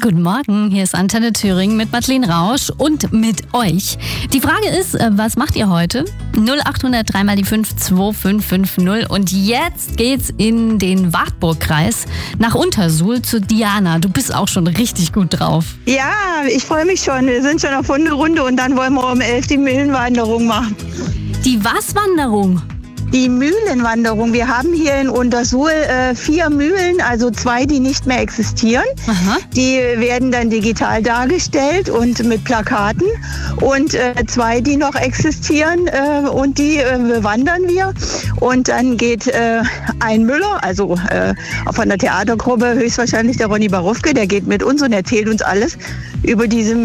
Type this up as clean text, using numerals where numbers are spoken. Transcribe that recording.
Guten Morgen, hier ist Antenne Thüringen mit Madeleine Rausch und mit euch. Die Frage ist, was macht ihr heute? 0800 3 mal die 5 2550 und jetzt geht's in den Wartburgkreis nach Untersuhl zu Diana. Du bist auch schon richtig gut drauf. Ja, ich freue mich schon. Wir sind schon auf Hunderunde und dann wollen wir um 11 die Mühlenwanderung machen. Die was-Wanderung? Die Mühlenwanderung. Wir haben hier in Untersuhl 4 Mühlen, also 2, die nicht mehr existieren. Aha. Die werden dann digital dargestellt und mit Plakaten. Und 2, die noch existieren und die bewandern wir. Und dann geht ein Müller, also von der Theatergruppe, höchstwahrscheinlich der Ronny Barufke, der geht mit uns und erzählt uns alles über diese